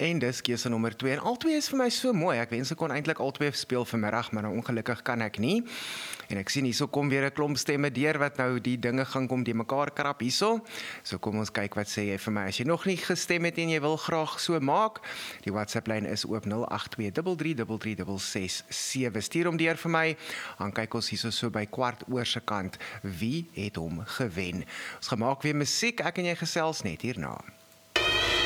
En dis keuse nommer 2 en al twee is vir my so mooi. Ek wens ek kon eintlik al twee speel vanmiddag, maar nou ongelukkig kan ek nie. En ek sien hierso kom weer 'n klomp stemme deur wat nou die dinge gaan kom die mekaar krap hierso. So kom ons kyk wat sê jy vir my. As jy nog nie gestem het en jy wil graag so maak, die WhatsApp lyn is oop 0823333667. Stuur hom deur vir my. Dan kyk ons hierso so by 15:15 se kant wie het hom gewen. Ons gaan maak weer musiek, ek en jy gesels net hierna.